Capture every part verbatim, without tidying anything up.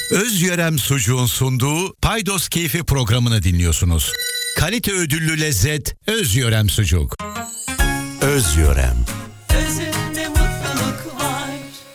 Özyörem Sucuğun sunduğu Paydos Keyfi programını dinliyorsunuz. Kalite ödüllü lezzet Özyörem Sucuk. Özyörem. Özünde mutluluk var.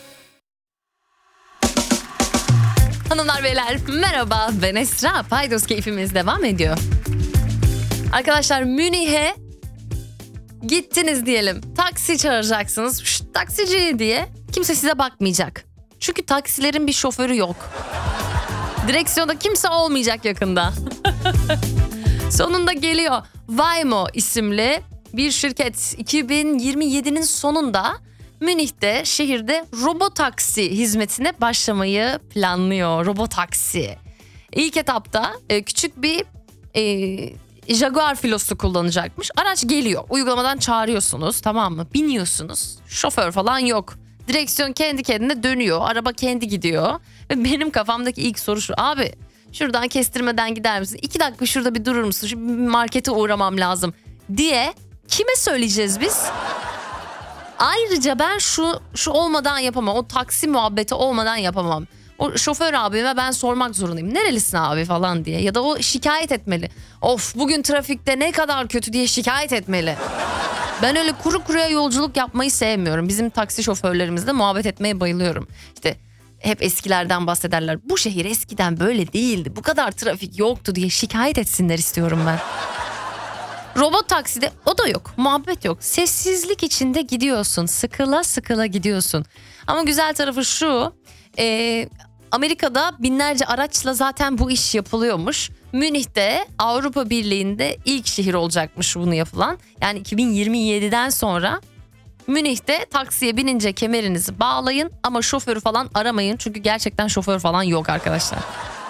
Hanımlar beyler merhaba, ben Esra. Paydos Keyfimiz devam ediyor. Arkadaşlar, Münih'e gittiniz diyelim. Taksi çağıracaksınız. Şşt, taksici diye. Kimse size bakmayacak. Çünkü taksilerin bir şoförü yok. Direksiyonda kimse olmayacak yakında. Sonunda geliyor. Waymo isimli bir şirket iki bin yirmi yedinin sonunda Münih'te, şehirde robotaksi hizmetine başlamayı planlıyor. Robotaksi. İlk etapta e, küçük bir e, Jaguar filosu kullanacakmış. Araç geliyor. Uygulamadan çağırıyorsunuz, tamam mı? Biniyorsunuz. Şoför falan yok. Direksiyon kendi kendine dönüyor. Araba kendi gidiyor. Ve benim kafamdaki ilk soru şu. Abi şuradan kestirmeden gider misin? İki dakika şurada bir durur musun? Şimdi bir markete uğramam lazım diye kime söyleyeceğiz biz? Ayrıca ben şu şu olmadan yapamam. O taksi muhabbeti olmadan yapamam. O şoför abime ben sormak zorundayım. Nerelisin abi falan diye. Ya da o şikayet etmeli. Of bugün trafikte ne kadar kötü diye şikayet etmeli. Ben öyle kuru kuruya yolculuk yapmayı sevmiyorum. Bizim taksi şoförlerimizle muhabbet etmeye bayılıyorum. İşte hep eskilerden bahsederler. Bu şehir eskiden böyle değildi. Bu kadar trafik yoktu diye şikayet etsinler istiyorum ben. Robot takside o da yok. Muhabbet yok. Sessizlik içinde gidiyorsun. Sıkıla sıkıla gidiyorsun. Ama güzel tarafı şu. E, Amerika'da binlerce araçla zaten bu iş yapılıyormuş. Münih'te Avrupa Birliği'nde ilk şehir olacakmış bunu yapılan. Yani iki bin yirmi yediden sonra Münih'te taksiye binince kemerinizi bağlayın ama şoförü falan aramayın. Çünkü gerçekten şoför falan yok arkadaşlar.